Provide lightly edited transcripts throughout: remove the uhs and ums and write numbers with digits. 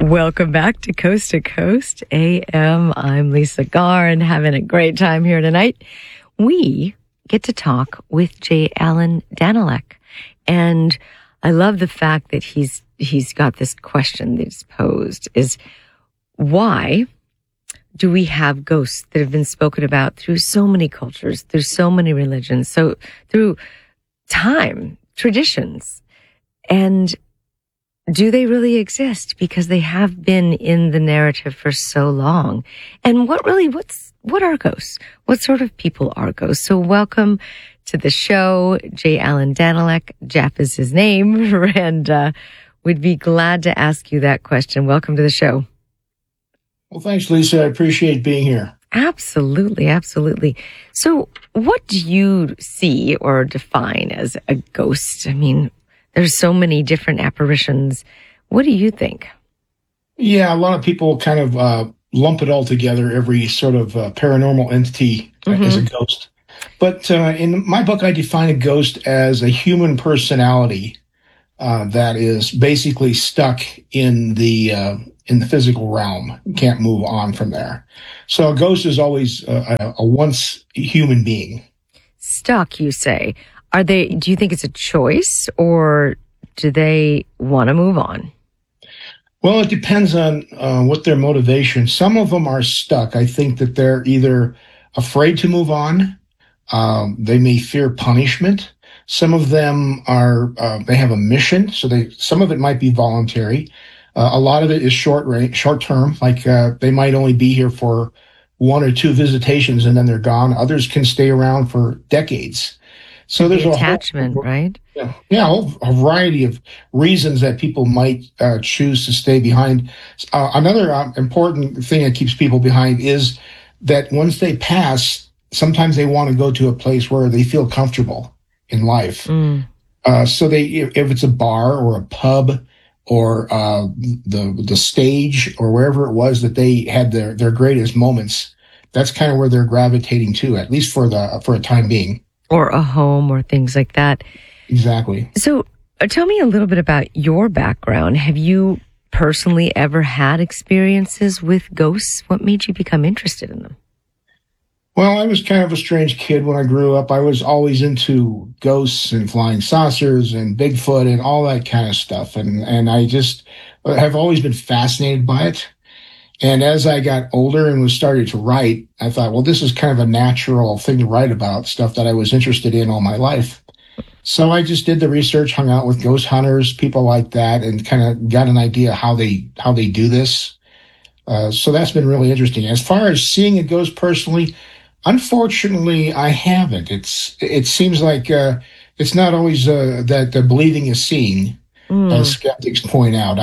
Welcome back to Coast AM. I'm Lisa Garr and having a great time here tonight. We get to talk with J. Allen Danilek. And I love the fact that he's got this question that's posed is, why do we have ghosts that have been spoken about through so many cultures, through so many religions, so through time, traditions, and do they really exist? Because they have been in the narrative for so long. And what are ghosts? What sort of people are ghosts? So welcome to the show, J. Allen Danilek. Jeff is his name, and we'd be glad to ask you that question. Welcome to the show. Well, thanks, Lisa. I appreciate being here. Absolutely, absolutely. So what do you see or define as a ghost? I mean, there's so many different apparitions. What do you think? Yeah, a lot of people kind of lump it all together, every sort of paranormal entity as a ghost. But in my book, I define a ghost as a human personality that is basically stuck in the physical realm, can't move on from there. So a ghost is always a once human being. Stuck, you say. Do you think it's a choice, or do they want to move on? Well, it depends on what their motivation. Some of them are stuck. I think that they're either afraid to move on. They may fear punishment. Some of them they have a mission. So some of it might be voluntary. A lot of it is short term, like they might only be here for 1 or 2 visitations and then they're gone. Others can stay around for decades. So there's attachment, right? Yeah, a variety of reasons that people might choose to stay behind. Another important thing that keeps people behind is that once they pass, sometimes they want to go to a place where they feel comfortable in life. So if it's a bar or a pub or the stage or wherever it was that they had their greatest moments, that's kind of where they're gravitating to, at least for a time being. Or a home or things like that. Exactly. So tell me a little bit about your background. Have you personally ever had experiences with ghosts? What made you become interested in them? Well, I was kind of a strange kid when I grew up. I was always into ghosts and flying saucers and Bigfoot and all that kind of stuff. And I just have always been fascinated by it. And as I got older and was starting to write, I thought, well, this is kind of a natural thing to write about, stuff that I was interested in all my life. So I just did the research, hung out with ghost hunters, people like that, and kind of got an idea how they do this. So that's been really interesting. As far as seeing a ghost personally, unfortunately, I haven't. It seems like it's not always that the believing is seeing, as skeptics point out.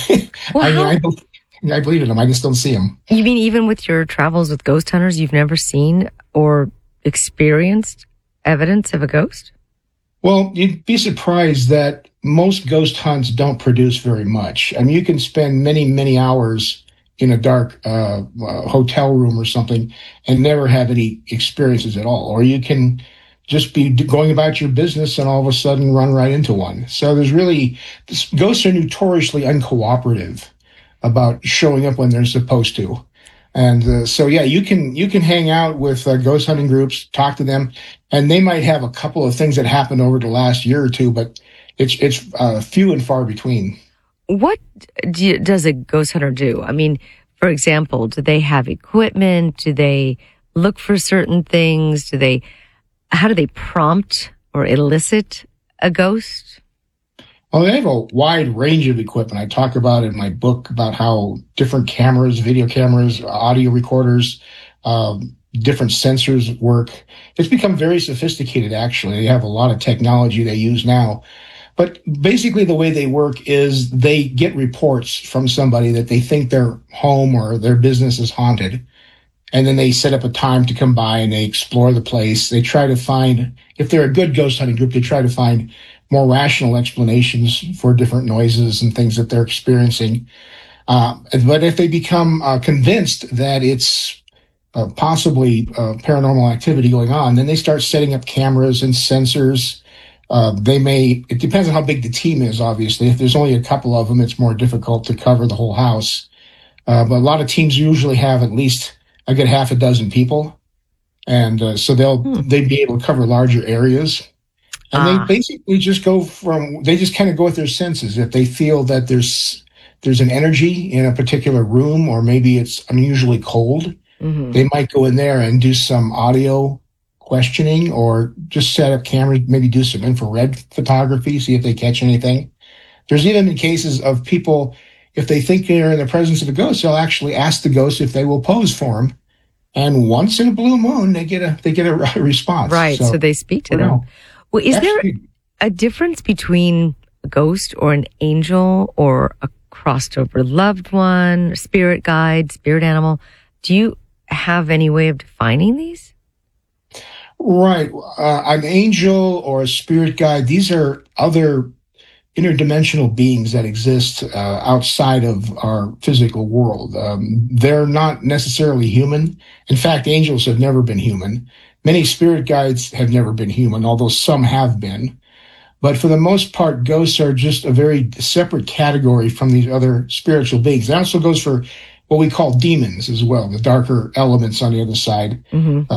I believe in them. I just don't see them. You mean even with your travels with ghost hunters, you've never seen or experienced evidence of a ghost? Well, you'd be surprised that most ghost hunts don't produce very much. I mean, you can spend many, many hours in a dark hotel room or something and never have any experiences at all. Or you can just be going about your business and all of a sudden run right into one. So ghosts are notoriously uncooperative about showing up when they're supposed to. And so, yeah, you can hang out with ghost hunting groups, talk to them, and they might have a couple of things that happened over the last year or two, but it's few and far between. What does a ghost hunter do? I mean, for example, do they have equipment? Do they look for certain things? How do they prompt or elicit a ghost? Well, they have a wide range of equipment. I talk about in my book about how different cameras, video cameras, audio recorders, different sensors work. It's become very sophisticated, actually. They have a lot of technology they use now. But basically the way they work is they get reports from somebody that they think their home or their business is haunted. And then they set up a time to come by and they explore the place. They try to find, if they're a good ghost hunting group, they try to find more rational explanations for different noises and things that they're experiencing. But if they become convinced that it's possibly paranormal activity going on, then they start setting up cameras and sensors it depends on how big the team is, obviously. If there's only a couple of them, it's more difficult to cover the whole house. But a lot of teams usually have at least a good half a dozen people. And so they'd be able to cover larger areas. And they basically just they just kind of go with their senses. If they feel that there's an energy in a particular room, or maybe it's unusually cold, they might go in there and do some audio questioning, or just set up cameras, maybe do some infrared photography, see if they catch anything. There's even been cases of people, if they think they're in the presence of a ghost, they'll actually ask the ghost if they will pose for them. And once in a blue moon, they get a response. Right. So they speak to them. Well, is there a difference between a ghost or an angel or a crossed over loved one, spirit guide, spirit animal? Do you have any way of defining these? Right. An angel or a spirit guide, these are other interdimensional beings that exist outside of our physical world. They're not necessarily human. In fact, angels have never been human. Many spirit guides have never been human, although some have been. But for the most part, ghosts are just a very separate category from these other spiritual beings. That also goes for what we call demons as well, the darker elements on the other side.